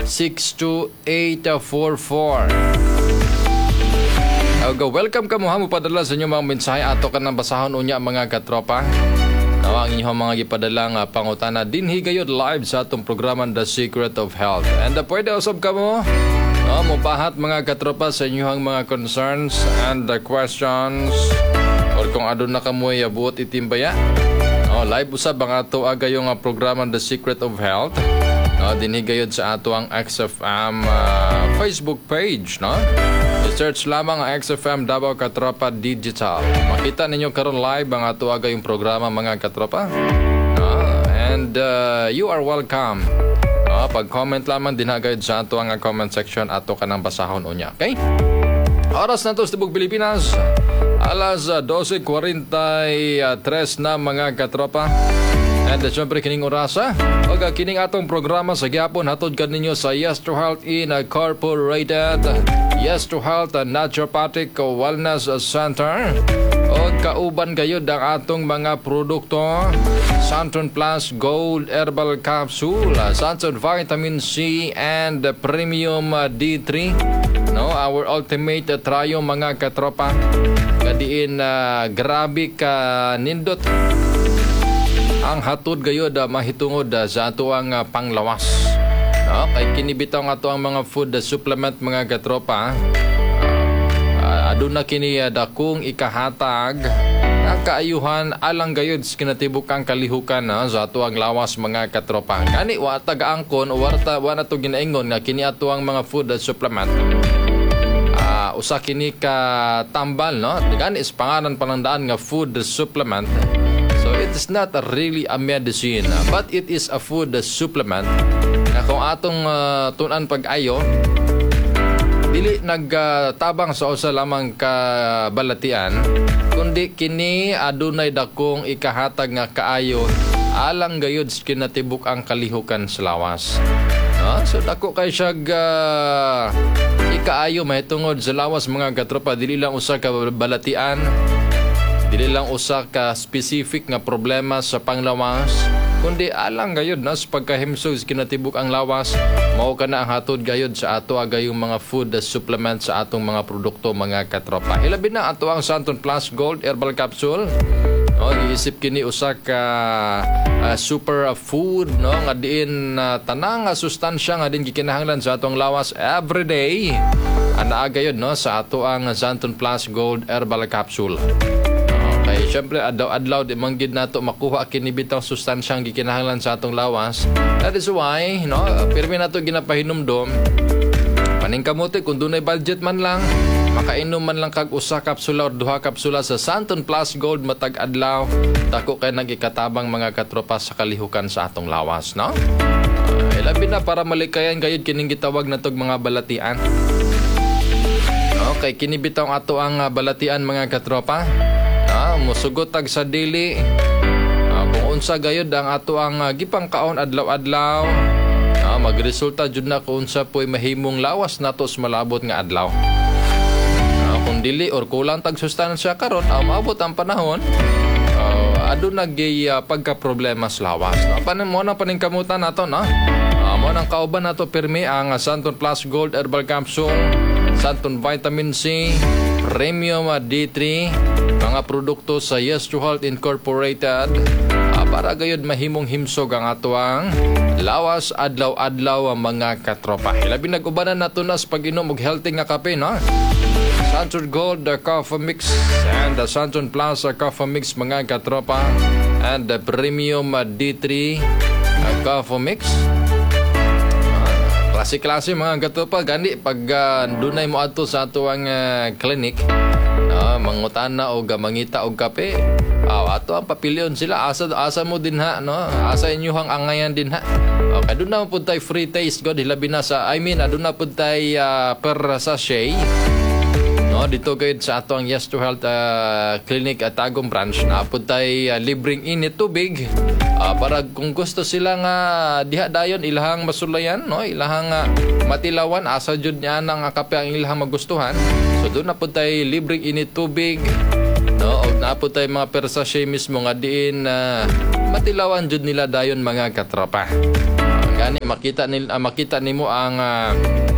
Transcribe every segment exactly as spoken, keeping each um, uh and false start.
six two eight four four. Okay, welcome ka mo ha mo padala sa inyong mga mensahe ato ka nang basahon unya mga katropa. No, ang inyong mga gipadalang uh, pangutana dinhi gayud live sa atong programa The Secret of Health. And uh, pwede usab ka mo no, mupahat mga katropa sa inyong mga concerns and the questions or kung adun na kamoy abot itimbaya. No, live usab ang ato agayong uh, programa The Secret of Health. No, dinhi gayud sa ato ang X F M uh, Facebook page, no? I-search lamang ang X F M Davao Katropa Digital. Makita ninyo karon live ang ato agayong programa mga katropa. No? And uh, you are welcome. No, pag-comment lamang din agad sa ato ang comment section ato kanang basahon unya. Okay? Oras na to sa Tibog Pilipinas. Alas uh, twelve forty-three na mga katropa. And uh, syempre kining orasa o kining atong programa sa gyapon hatod kaninyo sa Yes to Health Incorporated, Yes to Health Naturopathic Wellness Center o kauban gayud ang atong mga produkto Santon Plus Gold Herbal Capsule, Santon Vitamin C and Premium D three, no, our ultimate trio mga katropa. Kadiin uh, grabe ka nindot ang hatod gayud uh, mahitungod uh, sa ato ang uh, panglawas. No? Kay kinibitaw nga ato ang mga food uh, supplement mga katropa. Uh, uh, aduna kini uh, dakong ikahatag ang kaayuhan alang gayud sa kinatibukang kalihukan uh, sa ato ang lawas mga katropa. Kani wa taga-angkon o warta wa na to ginaingon nga kini ato ang mga food uh, supplement. Uh, usa kini ka tambal, no? Gani is pangalan panandaan nga food uh, supplement. So it is not a really a medicine, but it is a food supplement na kung atong uh, tunan pag-ayo dili nagtabang uh, sa usa lamang kabalatian kundi kini adunay dakong ikahatag nga kaayo alang gayud kinatibuk ang kalihukan sa lawas. No? So dako kay siya uh, ikaayo mahitungod sa lawas mga katropa, dili lang usa ka balatian. Dili lang usa ka specific nga problema sa panglawas, kundi alang gayud na sa pagkahimsog kinatibuk ang lawas, mao kana ang hatod gayud sa ato agayong mga food supplements sa atong mga produkto mga katropa. Hilabi na ato ang Santon Plus Gold Herbal Capsule. No, giisip kini usa ka uh, super uh, food, no, nga diin uh, tanang uh, sustansya nga din gikinahanglan sa atong lawas every day. Ana gayud no sa ato ang Santon Plus Gold Herbal Capsule. Ay, syempre, adlaw-adlaw, di manggid na ito makuha kinibitang sustansyang gikinahanglan sa atong lawas. That is why, no, pirmi na ito ginapahinumdom. Paningkamuti, kung dunay budget man lang, makainom man lang kag usa kapsula o duha kapsula sa Santon Plus Gold matag adlaw, dako kay nagikatabang mga katropa sa kalihukan sa atong lawas, no? Uh, ilabi na para malikayan gayud kining gitawag na tog mga balatian. Okay, kinibitaw ato ang uh, balatian mga katropa. Ah, musugot tag sa dili. Ah, kung unsa gayud ang ato ang uh, gipangkaon adlaw-adlaw, ah, magresulta jud na kung unsa po'y mahimong lawas nato sa malabot nga adlaw. Ah, kung dili or kulang tag sustansya karon, ah, maabot ang panahon, ah, aduna gay uh, pagka-problema sa lawas. No? Paano mo na paningkamutan nato, no? Ah, mo nang kauban nato pirmi ang uh, Santon Plus Gold Herbal Capsule, Santon Vitamin C, Premium uh, D three, mga produkto sa Yes to Health Incorporated, uh, para gayud mahimong himsog ang atuang lawas adlaw-adlaw ang mga katropa. Ilabi nag-ubanan nato na sa pag-inom og healthy nga kape, no? Santon Gold uh, Coffee Mix and the uh, Santon Plus uh, Coffee Mix mga katropa, and the uh, Premium uh, D three uh, Coffee Mix. Klase-klase mga katropa, gani pag uh, dunay mo ato sa atuang uh, clinic, uh, mangutan na o mangita og kape, uh, ato ang papilyon sila, asa asa mo din ha, no? Asa inyuhang angayan din ha. Okay, doon na po tayo free taste god, hilabi na sa, I mean, doon na po tayo uh, per sachet. No, dito kayo sa ato ang Yes to Health uh, Clinic at Tagum branch, na po tayo uh, libreng init tubig. Uh, para kung gusto sila nga diha dayon ilahang masulayan, no, ilahang uh, matilawan asa jud niya nang uh, kape ang ilahang magustuhan. So doon na po tayo libreng init tubig, no, og na po tayo mga per sachet mismo nga diin uh, matilawan jud nila dayon mga katropa. Gani makita ni uh, makita nimo ang uh,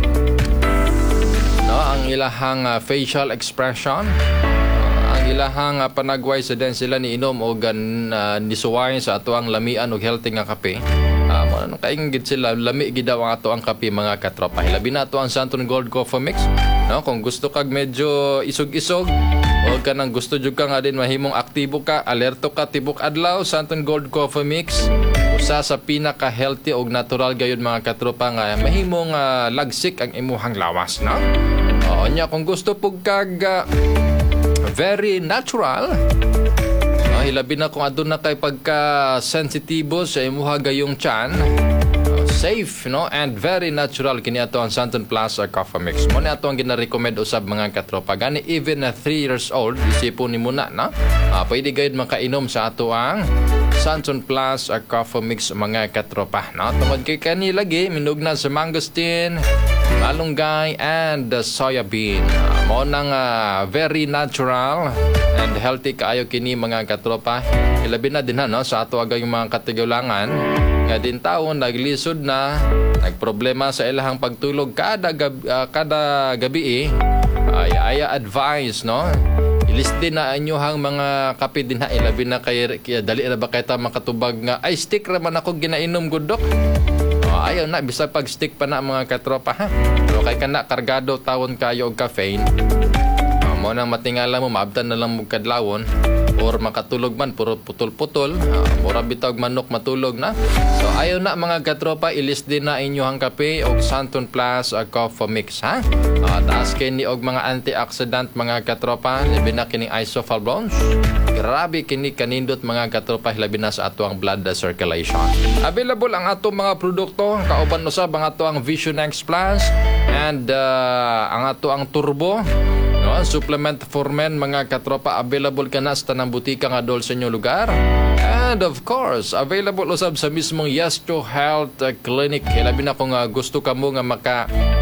no ang ilahang uh, facial expression, uh, ang ilahang uh, panagway sa den sila ni inom og uh, nisuway sa ato ang lamian og healthy nga kape. Uh, mo nang kaing gid sila lami gid daw ang ato ang kape mga katropa. Hilabi na ato ang Santon Gold Coffee Mix. No, kung gusto kag medyo isog-isog o kanang gusto jud ka nga din mahimong aktibo ka, alerto ka tibok adlaw, Santon Gold Coffee Mix usa sa pinaka healthy og natural gayud mga katropa nga mahimong uh, lagsik ang imuhang lawas, no? O nya kung gusto pug kag uh, very natural, uh, hilabi na kung adun na kay pagka sensitibo sa imuha gayong tiyan, uh, safe, no, and very natural kini ato ang Santon Plus uh, Coffee Mix. Mo ni ato ang gina-recommend usab mga katropa gani even uh, three years old isipon nimo na, no? Uh, pwede gayud makainom sa ato ang Santon Plus uh, Coffee Mix mga katropa, no? Tungod kay kani lagi minugna sa mangosteen, malunggay, and uh, soya bean. Uh, mo nang uh, very natural and healthy kaayo kini mga katropa. Ilabi na din ha, no, sa ato agay mga katigulangan nga din taon naglisod na nagproblema sa ilahang pagtulog kada gabi, uh, kada gabi eh, ay aya advice, no, ilis din na inyohang mga kape din ha. Ilabi na kay, kay dali na ba kay ta makatubag nga ay stick raman ako ginainom gudok. Ayaw na, bisa pag-stick pa na mga katropa ha. So, kay ka na, kargado tawon kayo og caffeine. Uh, mo nang matingala mo, maabtan na lang mo kadlawon. Or makatulog man, puro putol-putol. Uh, mura bitawag manok matulog na. So, ayaw na mga katropa, ilis din na inyohang kape og Santon Plus uh, Coffee Mix ha. Uh, taas kini og mga antioxidant mga katropa. Labi na kining isoflavones. Grabe kini kanindot mga katropa, hilabi na sa ato ang blood circulation. Available ang ato mga produkto, kauban usab ang ato ang Vision X Plus and uh, ang ato ang Turbo, no, supplement for men mga katropa. Available ka na sa tanang butika nga dol sa inyong lugar. And of course, available usab sa mismong Yesto Health Clinic. Hilabi na kung uh, gusto ka mo nga maka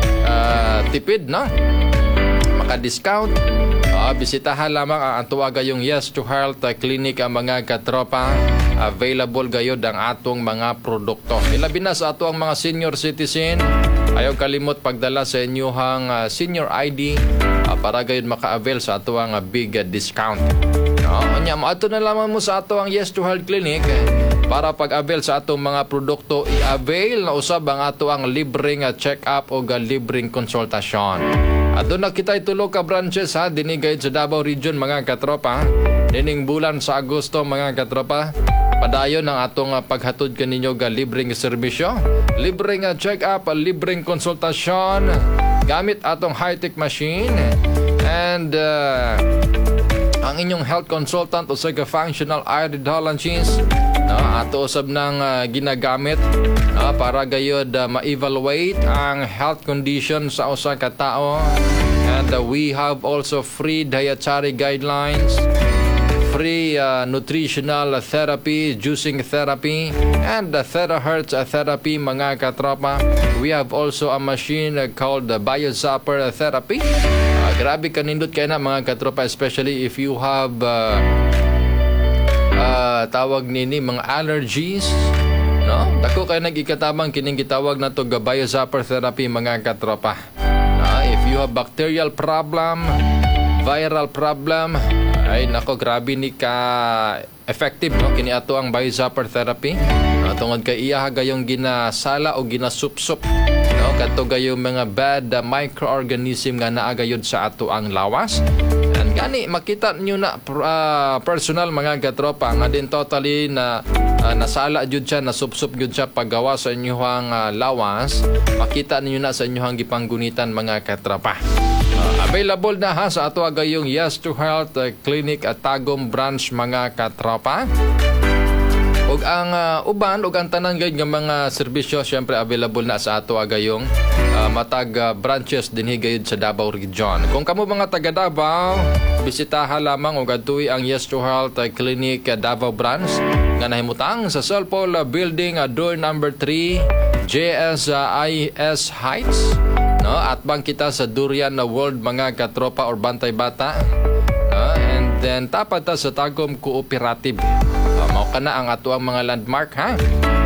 uh, tipid, no, maka discount. Uh, bisitahan lamang ang tuwa gayong Yesto Health Clinic ang mga katropa. Available gayod ang atong mga produkto. Ilabi na sa ato ang mga senior citizen. Ayaw kalimot pagdala sa inyong uh, senior I D uh, para gayod maka-avail sa ato ang uh, big uh, discount. No? Anya, ato na lamang mo sa ato ang Yesto Health Clinic para pag-avail sa atong mga produkto. I-avail na usab ang ato ang libreng uh, check-up o uh, libreng konsultasyon. At doon na kita itulog ka branches ha, dinigay sa Davao Region mga katropa. Dining bulan sa Agosto mga katropa, padayon ang atong uh, paghatod kaninyo ga libreng serbisyo, libreng uh, check-up, uh, libreng konsultasyon gamit atong high-tech machine, and uh, ang inyong health consultant o sa functional iridologist, no, ato usab nang uh, ginagamit no, para gayod uh, ma-evaluate ang health condition sa usa ka tao. And uh, we have also free dietary guidelines, free uh, nutritional therapy, juicing therapy, and uh, terahertz therapy mga katropa. We have also a machine uh, called the BioZapper therapy. Uh, grabe kanindot kayo na mga katropa, especially if you have uh, uh, tawag nini mga allergies, no? Dako kayo nag-ikatabang kining gitawag na to BioZapper therapy mga katropa. Uh, if you have bacterial problem, viral problem, ay nako, grabe ni ka effective, no, kini ato ang BioZapper therapy. No, tungod kay iya gayong ginasala o ginasupsop, no, kadto gayong mga bad uh, microorganism nga naa gayud sa ato ang lawas. And gani makita niyo na uh, personal mga katropa nga din totally na uh, nasala jud siya, nasupsop jud siya paggawa sa inyong uh, lawas. Makita niyo na sa inyong gipanggunitan mga katropa. Uh, available na ha sa ato agayong Yesto Health uh, Clinic at Tagum branch mga katropa. Ug ang uh, uban ug ang tanan gayud nga mga serbisyo syempre available na sa ato agayong uh, matag uh, branches dinhi gayud sa Davao Region. Kung kamo mga taga Davao, bisitahan lamang ug adtoy ang Yesto Health uh, Clinic uh, Davao branch nga nahimutang sa Sulpol uh, Building uh, door number three, J S uh, I S Heights. No, at bang kita sa Durian na World mga katropa or Bantay Bata. No, and then tapat ta sa Tagum Cooperative. Uh, mao kana ang ato ang mga landmark ha. Uh, naran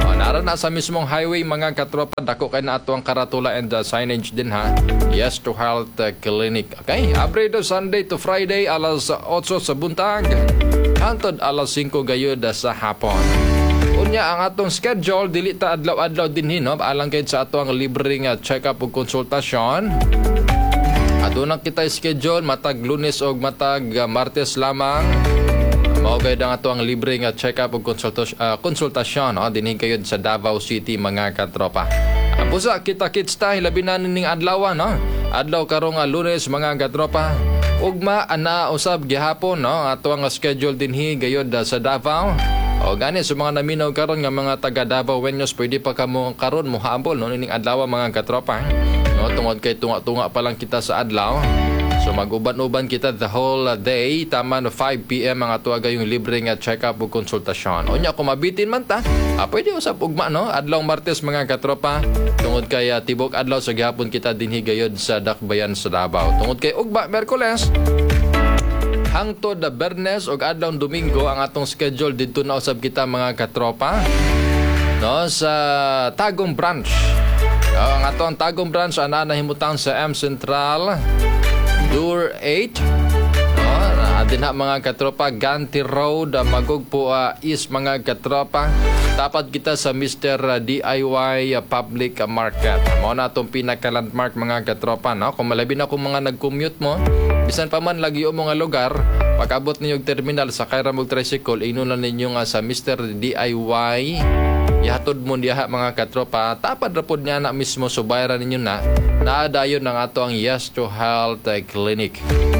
na sa mismong highway mga katropa, dako kay na ato ang karatula and uh, signage din ha. Yes to Health uh, Clinic. Okay, every day Sunday to Friday alas otso sa buntag hangtod alas singko gayud sa hapon. Unya ang atong schedule dili ta adlaw-adlaw dinhi no, alang kay sa ato ang libreng uh, check-up ug konsultasyon. Aduna kita schedule matag Lunes og matag uh, Martes lamang. Mao gayud ang ato ang libreng uh, check-up ug konsultas- uh, konsultasyon no, dinhi kayod sa Davao City mga katropa. Uh, busa kita kits ta hilabi na ning adlaw no. Adlaw karong uh, Lunes mga katropa. Ugma ana usab gihapon no ato ang schedule dinhi gayud uh, sa Davao. O gani sa mga naminaw karon nga mga taga Davao Wenyos pwede pa kamo karon mo habol no ning adlaw mga katropa. No tungod kay tunga-tunga pa lang kita sa adlaw. So mag-uban-uban kita the whole day tama no five p m ang ato gayong libreng check-up ug konsultasyon. Unya kung mabitin man ta, ah, pwede usab ugma no adlaw Martes mga katropa. Tungod kay uh, tibok adlaw sa gihapon kita dinhi gayud sa Dakbayan sa Davao. Tungod kay ugma Miyerkules hangtod na Bernes ug adlaw Domingo ang atong schedule didto na usab kita mga katropa no sa Tagum branch. O, ang atong Tagum branch ana nahimutang sa M Central Door eight. No, adin na mga katropa Ganti Road Magugpo uh, East mga katropa. Tapat kita sa Mister D I Y Public Market. Mao na atong pinaka landmark mga katropa no. Kung malabi na kung mga nag-commute mo, bisan pa man lagi o mga lugar, pag-abot ninyo terminal sa Kaira mog tricycle, inunan ninyo nga sa Mister D I Y. Ihatod mo diha mga katropa, tapad ra pod niya na mismo subayran ninyo na naadayon ng ato ang Yes to Health Clinic.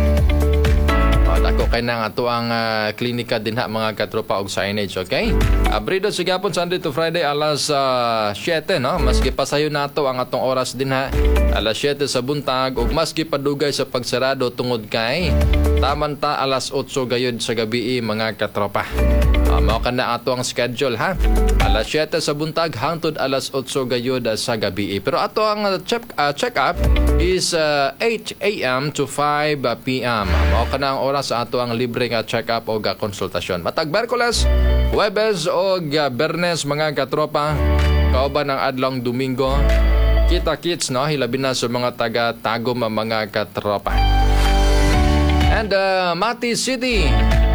Dako kay nang ato ang uh, klinika din ha mga katropa og signage, okay? Abrido uh, sigapon Sunday to Friday alas uh, siyete no, maski pasayo nato ang atong oras din ha. Alas siyete sa buntag ug maski padugay sa pagsarado tungod kay taman ta alas otso gayud sa gabi mga katropa. Uh, mao kana ato ang schedule ha. Alas siyete sa buntag hangtod alas otso gayud sa gabi. Pero ato ang uh, check uh, check up is uh, eight a m to five p m Mao kana ang oras sa ato ang libreng uh, check up o uh, konsultasyon. Matag Miyerkules, Huwebes o uh, Bernes mga katropa. Kauban ng adlong Domingo. Kita kits no hilabi na sa mga taga Tagum mga katropa. And uh, Mati City.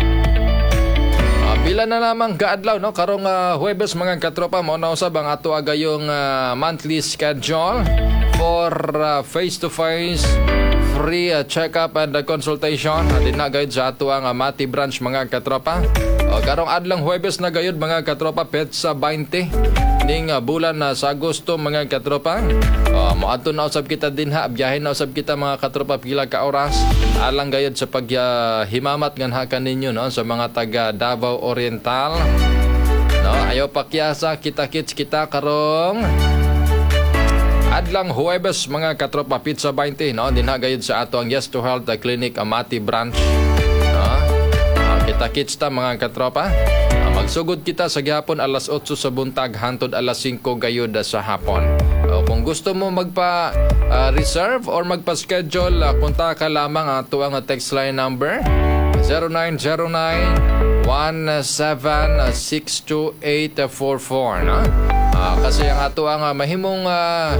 Pila na lamang kaadlaw no karong uh, Huwebes mga katropa mo na usab ang ato agayong uh, monthly schedule for uh, face to face free uh, check-up and uh, consultation. Adin na gayud sa ato ang uh, Mati branch mga katropa. O karong adlang Huwebes na gayud mga katropa petsa twenty ning uh, bulan na uh, sa Agosto mga katropa. Uh, moadto na usab kita din ha, biyahe na usab kita mga katropa pila ka oras alang gayud sa paghimamat uh, nganha kaninyo no sa mga taga Davao Oriental. No, ayo pakyasa kita kits kita karong adlang Huwebes mga katropa pizza twenty no dinha gayud sa ato ang Yes to Health Clinic Amati branch. No, uh, kita kits ta mga katropa. Magsugod kita sa gihapon alas otso sa buntag hangtod alas singko gayud sa hapon. O, kung gusto mo magpa uh, reserve or magpa-schedule, uh, punta ka lamang ato ang text line number zero nine zero nine one seven six two eight four four no? Uh, kasi ang ato ang uh, mahimong uh,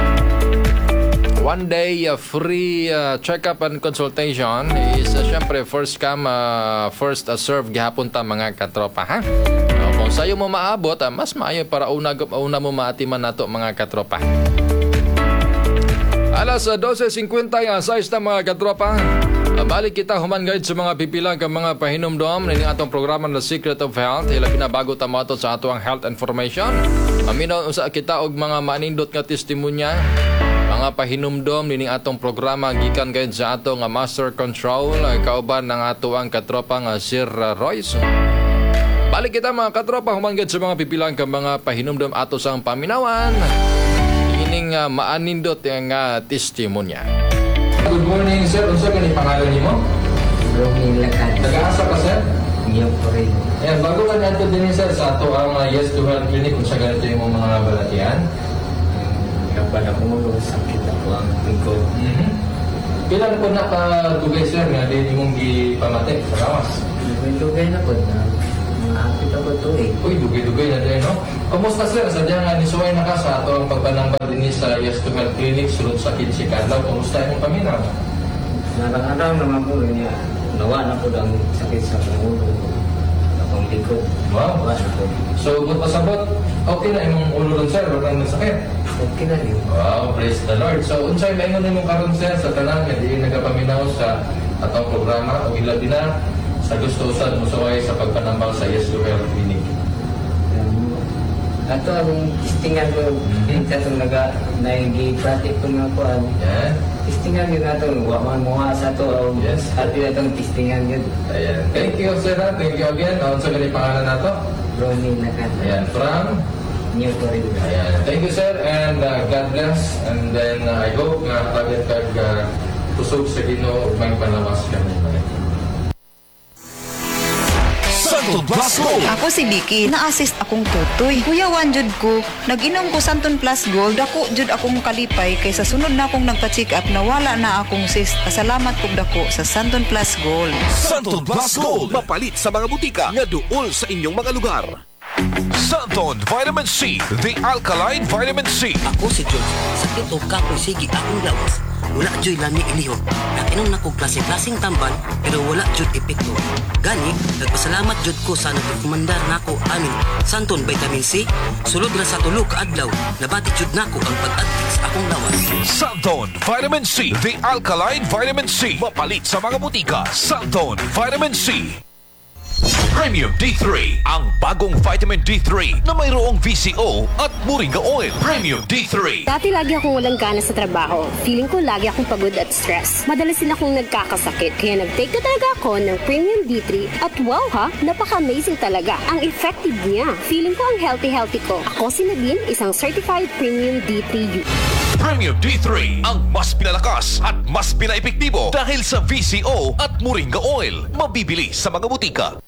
one day uh, free uh, check-up and consultation is uh, syempre first come uh, first uh, serve gihapon ta mga katropa ha. Uh, kung sayo mo maabot uh, mas maayo para una, una mo maatiman nato mga katropa. Alas uh, twelve fifty ang size na mga katropa. Uh, balik kita human guide sa mga pipilang ka mga pahinumdom ng atong programa na Secret of Health. Hilabi na bago tamato sa ato ang health information. Aminaw usa kita og mga manindot nga testimonya mga pahinumdom nining atong programa gikan gayud sa ato nga master control kauban ng ato ang katropa nga Sir Royce. Balik kita mga katropa human gayud sa mga pipilang ka mga pahinumdom ato sang paminawan ining uh, maanindot nga testimonya. Good morning sir, unsa kani pangalan nimo? Romil Lacan. Nag-asa ka sir? Iyo po rin. Ayan, bago ka nato din sir sa ato ang uh, Yes to Health Clinic unsa ganito yung mga balatian? Kapag ako mag-sakit ako ang tingko. Mm-hmm. Kailan po na ka-tugay sir nga din mong gipamate sa kawas? May lugay na po na Nakapit ako to eh. Uy, dugay-dugay na din, no? Kumusta sir? Sadya nga nisuway na ka sa ato ang pagpanambal din sa Yes to Health Clinic sulod sa Kitsi Kadlaw. Kumusta yung paminaw? Narang-araw naman po niya. Nawa na po ang sakit sa pangulo. Akong likod. Wow. Nawa na po. So, kung pasabot, okay na imong ulo ron sir, wala nang sakit. Okay na rin. Wow, praise the Lord. So, unsay maingon nimo karon sir sa tanan nga di nagapaminaw sa atong programa o ilabi na sa gusto usad mo suway sa pagpanambal sa Yes to Health Clinic. Um, Ato ang testingan ko. Mhm. Ito naga nag-pratik ko nga po. ang Yan. Testingan yun nato. Waman mo sa to. ang Yes. Ati na itong testingan yun. Ayan. Thank you sir. ha. Thank you again. Ano sa ganit pangalan nato? Ronnie na ka. Ayan, from New Florida. Ayan. Thank you, sir, and uh, God bless. And then, uh, I hope nga pagkat kag uh, kusog sa Ginoo ug may panawas kami. Santon Plus Gold. Ako si Vicky, na-assist akong tutoy. Kuya Wan jud ko, nag-inom ko Santon Plus Gold, ako jud akong kalipay kaysa sunod na akong nagpa-check up na wala na akong cyst. Pasalamat pug dako sa Santon Plus Gold. Santon Plus Gold. Mapalit sa mga butika nga duol sa inyong mga lugar. Santon Vitamin C, the alkaline vitamin C. Ako si George. Sakit o kapoy sige akong lawas. Wala joy lami ilihok. Nakinom na ko klase-klaseng tamban pero wala jud epekto. Gani, nagpasalamat jud ko sa nagrekomendar nako amin Santon Vitamin C. Sulod ra sa tulo ka adlaw, nabati jud nako ang pag-addict sa akong lawas. Santon Vitamin C, the alkaline vitamin C. Mapalit sa mga butika. Santon Vitamin C. Premium D three, ang bagong vitamin D three na mayroong V C O at Moringa Oil. Premium D three. Dati lagi akong walang gana sa trabaho. Feeling ko lagi akong pagod at stress. Madalas din akong nagkakasakit. Kaya nag-take na talaga ako ng Premium D three. At wow ha, napaka-amazing talaga. Ang effective niya. Feeling ko ang healthy-healthy ko. Ako si Nadine, isang certified Premium D three user. Premium D three, ang mas pinalakas at mas pinaepektibo dahil sa V C O at Moringa Oil. Mabibili sa mga butika.